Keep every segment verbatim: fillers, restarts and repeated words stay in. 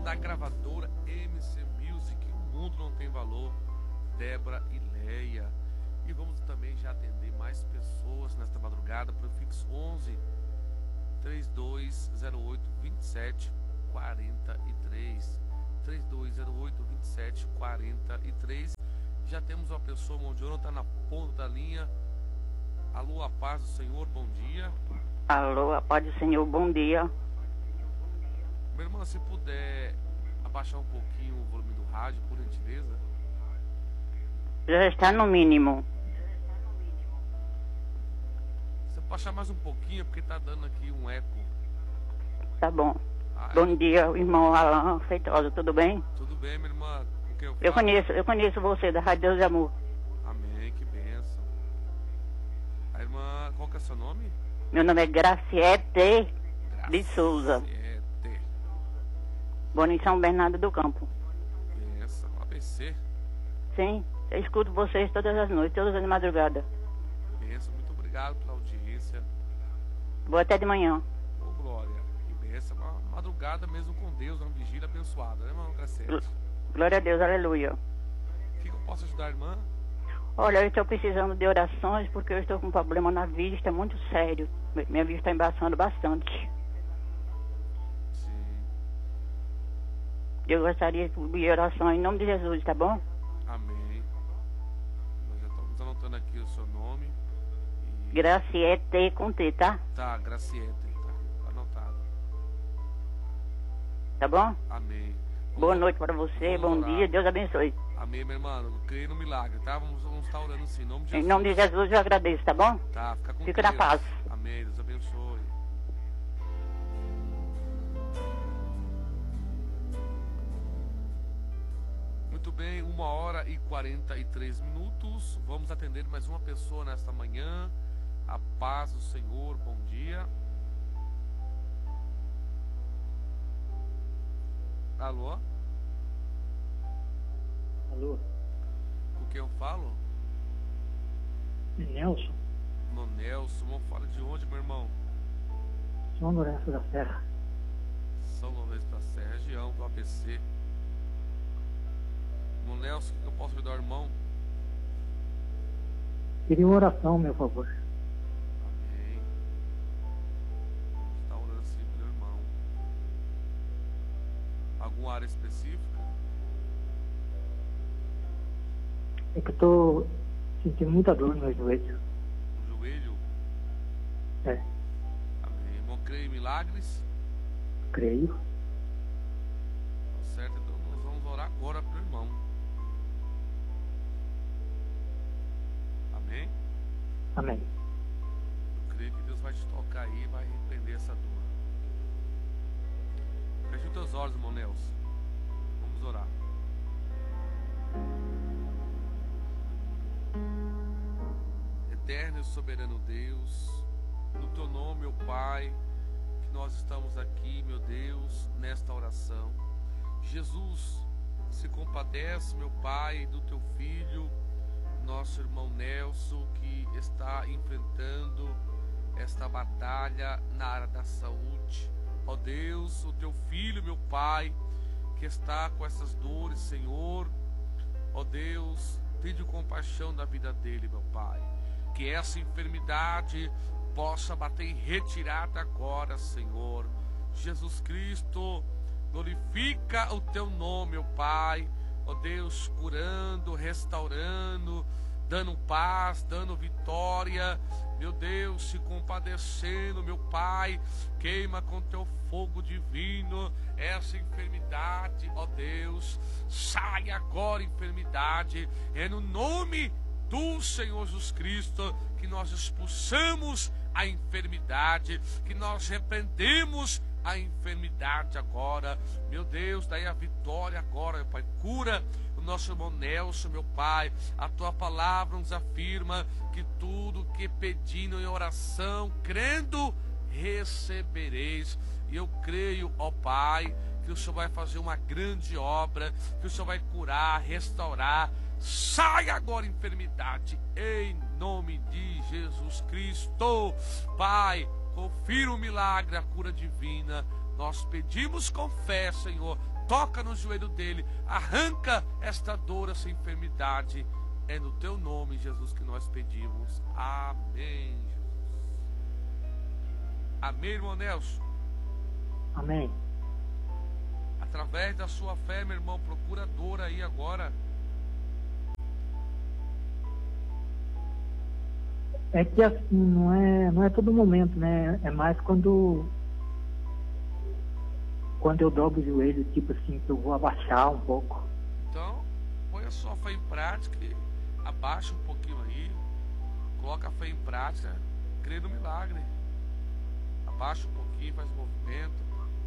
da gravadora M C Music, O Mundo Não Tem Valor, Débora e Leia. E vamos também já atender mais pessoas nesta madrugada para o fixo onze, três dois zero oito, vinte e sete quarenta e três. três dois zero oito, vinte e sete quarenta e três. Já temos uma pessoa, o Mondiano está na ponta da linha. Alô, a paz do Senhor, bom dia. Alô, a paz do Senhor, bom dia. Meu irmão, se puder abaixar um pouquinho o volume do rádio, por gentileza. Já está no mínimo. Você pode baixar mais um pouquinho, porque tá dando aqui um eco. Tá bom. Ai. Bom dia, irmão Alan Feitosa, tudo bem? Tudo bem, minha irmã? Com quem eu falo? Eu conheço, eu conheço você, da Rádio Deus e Amor. Amém, que bênção. A irmã, qual que é seu nome? Meu nome é Graciete de Souza. Graciete. Moro em São Bernardo do Campo. Bênção, A B C. Sim, eu escuto vocês todas as noites, todas as madrugadas. Bênção, muito obrigado pela audiência. Vou até de manhã. Ô, Glória, que bênção. Uma madrugada mesmo com Deus, uma vigília abençoada, né, irmão Graciete? Glória a Deus, aleluia. O que, que eu posso ajudar a irmã? Olha, eu estou precisando de orações porque eu estou com um problema na vista muito sério. Minha vista está embaçando bastante. Sim. Eu gostaria de oração em nome de Jesus, tá bom? Amém. Nós já estamos anotando aqui o seu nome. E... Graciete com T, tá? Tá, Graciete, tá anotado. Tá bom? Amém. Vamos Boa orar. noite para você, Vamos bom orar. dia, Deus abençoe. Amém, meu irmão. Eu creio no milagre, tá? Vamos, vamos estar orando sim, em nome de Jesus. Em nome de Jesus eu agradeço, tá bom? Tá, fica com Fica Deus. na paz. Amém, Deus abençoe. Muito bem, uma hora e quarenta e três minutos. Vamos atender mais uma pessoa nesta manhã. A paz do Senhor, bom dia. Alô? Alô, Com quem eu falo? Nelson, No Nelson. Vamos falar de onde, meu irmão? São Lourenço da Serra. São Lourenço da Serra, região do A B C. No Nelson, o que eu posso ajudar, irmão? Queria uma oração, meu favor. Amém. Vamos estar orando assim pelo irmão. Alguma área específica? É que eu tô sentindo muita dor no meu joelho. No joelho? É, Amém. Irmão, creio em milagres? creio. Tá certo, então nós vamos orar agora pelo irmão. Amém? Amém. Eu creio que Deus vai te tocar aí e vai repreender essa dor. Feche os teus olhos, irmão Nelson. Vamos orar. Eterno e soberano Deus, no teu nome, meu Pai, que nós estamos aqui, meu Deus, nesta oração. Jesus, se compadece, meu Pai, do teu filho, nosso irmão Nelson, que está enfrentando esta batalha na área da saúde. Ó Deus, o teu filho, meu Pai, que está com essas dores, Senhor, ó Deus, tenha compaixão da vida dele, meu Pai. Que essa enfermidade possa bater em retirada agora, Senhor. Jesus Cristo, glorifica o teu nome, meu Pai. Ó Deus, curando, restaurando, dando paz, dando vitória. Meu Deus, se compadecendo, meu Pai, queima com teu fogo divino essa enfermidade, ó Deus. Sai agora, enfermidade, é no nome do Senhor Jesus Cristo que nós expulsamos a enfermidade, que nós repreendemos a enfermidade agora. Meu Deus, daí a vitória agora, meu Pai. Cura o nosso irmão Nelson, meu Pai. A tua palavra nos afirma que tudo que pedindo em oração, crendo, recebereis. E eu creio, ó Pai, que o Senhor vai fazer uma grande obra, que o Senhor vai curar, restaurar. Sai agora, enfermidade, em nome de Jesus Cristo. Pai, confira o milagre, a cura divina. Nós pedimos com fé, Senhor, toca no joelho dele, arranca esta dor, essa enfermidade. É no teu nome, Jesus, que nós pedimos. Amém, Jesus. Amém, irmão Nelson. Amém. Através da sua fé, meu irmão, procura dor aí agora. É que assim, não é, não é todo momento, né? É mais quando quando eu dobro o joelho, tipo assim, que eu vou abaixar um pouco. Então, põe a sua fé em prática, abaixa um pouquinho aí, coloca a fé em prática, crê no milagre. Abaixa um pouquinho, faz movimento.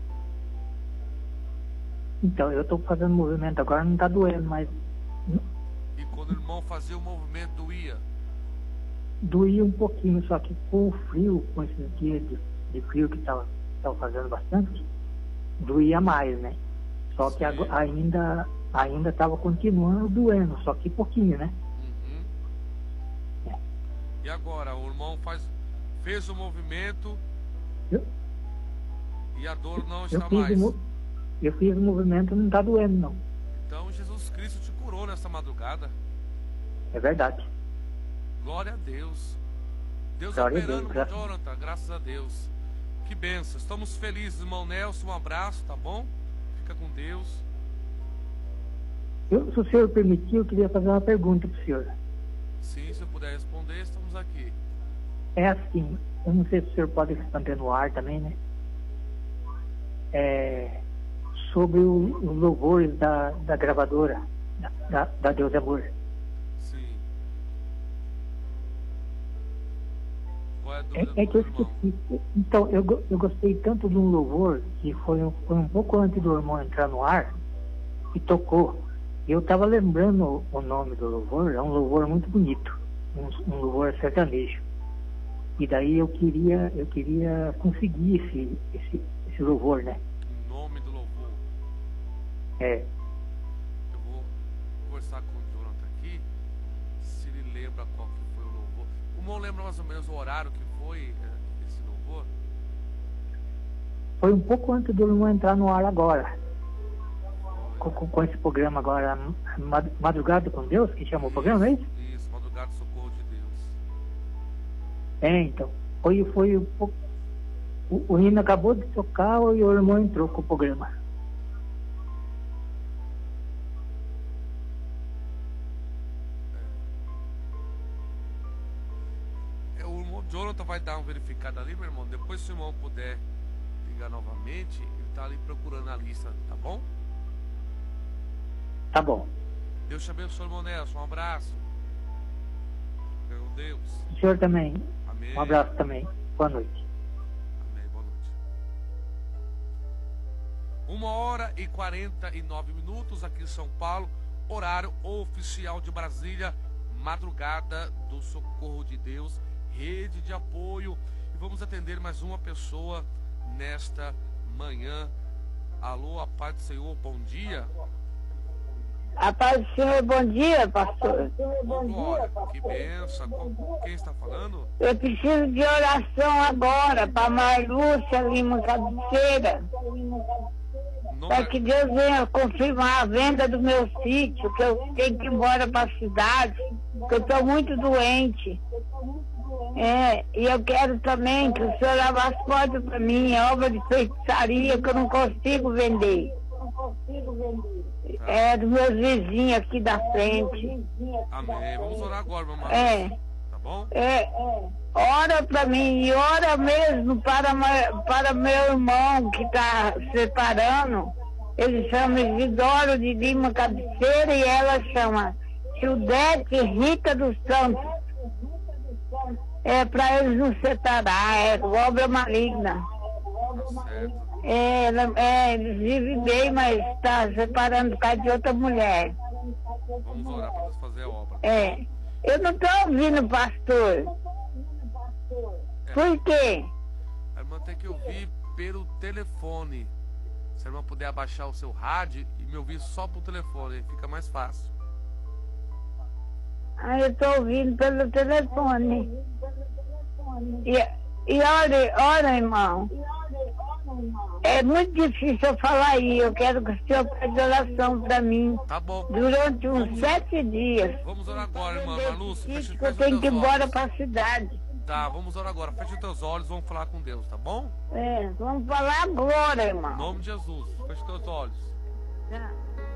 Então, eu tô fazendo movimento agora, não tá doendo, mas E quando o irmão fazia o movimento, doía? doía um pouquinho, só que com o frio, com esses dias de, de frio que tava, tava fazendo bastante, doía mais, né? Só que Sim. agora, ainda ainda tava continuando doendo, só que pouquinho, né? Uhum. É. E agora, o irmão faz, fez o movimento Eu, e a dor não eu, está fiz mais. o, mo- eu fiz o movimento, não tá doendo, não. Então, Jesus Cristo te curou nessa madrugada. É verdade. Glória a Deus. Deus Glória a operando Deus, com graças- Jonathan, graças a Deus. Que benção. Estamos felizes, irmão Nelson. Um abraço, tá bom? Fica com Deus. Eu, se o senhor permitir, eu queria fazer uma pergunta para o senhor. Sim, se eu puder responder, estamos aqui. É assim, eu não sei se o senhor pode responder no ar também, né? É, sobre o- os louvores da, da gravadora, da, da, da Deus é Amor. Sim. Qual é a É, dúvida é do que eu irmão? esqueci. Então, eu, go- eu gostei tanto de um louvor que foi um, foi um pouco antes do irmão entrar no ar e tocou. Eu estava lembrando o nome do louvor, é um louvor muito bonito, um, um louvor sertanejo. E daí eu queria, eu queria conseguir esse, esse, esse louvor, né? Em nome do louvor. É, Eu vou conversar com o Jonathan aqui, se ele lembra qual que foi o louvor. O irmão lembra mais ou menos o horário que foi eh, esse louvor? foi um pouco antes do irmão entrar no ar agora, com, com, com esse programa agora, Mad- Madrugada com Deus, que chama o programa, é isso? Isso, Madrugada do Socorro de Deus. É, então. Foi, foi um pouco. O, o hino acabou de tocar e o irmão entrou com o programa. É, o irmão Jonathan vai dar uma verificada ali, meu irmão. Depois, se o irmão puder ligar novamente, ele tá ali procurando a lista, tá bom? Tá bom. Deus te abençoe, irmão Nelson. Um abraço. Meu Deus. O senhor também. Amém. Um abraço também. Boa noite. Amém. Boa noite. Uma hora e quarenta e nove minutos aqui em São Paulo. Horário oficial de Brasília. Madrugada do Socorro de Deus. Rede de apoio. E vamos atender mais uma pessoa nesta manhã. Alô, a paz do Senhor. Bom dia. A paz do Senhor, bom dia, pastor. Ô, Glória, que benção. Com- Quem está falando? Eu preciso de oração agora para Marlúcia Lima Cabeceira, Nome- para que Deus venha confirmar a venda do meu sítio, que eu tenho que ir embora para a cidade, que eu estou muito doente. É, e eu quero também que o senhor abra as portas para mim, é obra de feitiçaria que eu não consigo vender. É dos meus vizinhos aqui da frente. Amém. Vamos orar agora, mamãe. É. Tá bom? É, ora para mim e ora mesmo para, ma- para meu irmão que está separando. Ele chama Isidoro de Lima Cabeceira e ela chama Gildete Rita dos Santos. É para eles não separar, é obra maligna. Tá certo. É, ela- é, eles vivem bem, mas está separando por causa de outra mulher. Vamos orar para Deus fazer a obra. É. Eu não estou ouvindo, pastor. Por quê? A irmã tem que ouvir pelo telefone. Se a irmã puder abaixar o seu rádio e me ouvir só por telefone, fica mais fácil. Ah, eu estou ouvindo pelo telefone. E, E olha, olha, irmão, é muito difícil eu falar aí. Eu quero que o senhor faça oração para mim. Tá bom. Durante uns Vamos- sete dias. Vamos orar agora, irmã Marlúcia. Fecha, Que eu fecha tenho os que ir teus embora olhos. para a cidade. Tá, vamos orar agora. Fecha os teus olhos, vamos falar com Deus, tá bom? É, vamos falar agora, Em irmão. nome de Jesus. Fecha os teus olhos. Tá.